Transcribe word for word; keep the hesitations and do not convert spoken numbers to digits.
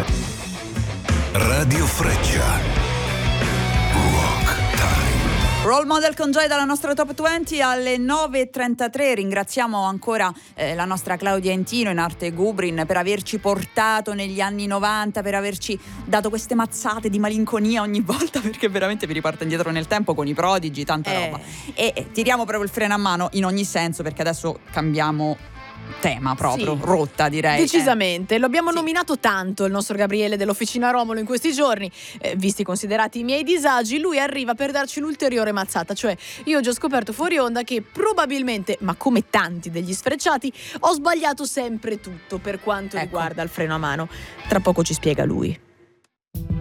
Radio Freccia. Rock Time. Role Model con Joy dalla nostra Top venti alle nove e trentatré. Ringraziamo ancora eh, la nostra Claudia Entino in arte Gubrin per averci portato negli anni novanta, per averci dato queste mazzate di malinconia ogni volta, perché veramente vi riporta indietro nel tempo con i Prodigi, tanta Eh. roba. E eh, tiriamo proprio il freno a mano in ogni senso, perché adesso cambiamo tema proprio, Sì. rotta direi. Decisamente, lo abbiamo Sì. nominato tanto il nostro Gabriele dell'Officina Romolo in questi giorni, eh, visti considerati i miei disagi, lui arriva per darci l'ulteriore mazzata, cioè io ho già scoperto fuori onda che probabilmente, ma come tanti degli sfrecciati, ho sbagliato sempre tutto per quanto Ecco. riguarda il freno a mano. Tra poco ci spiega lui.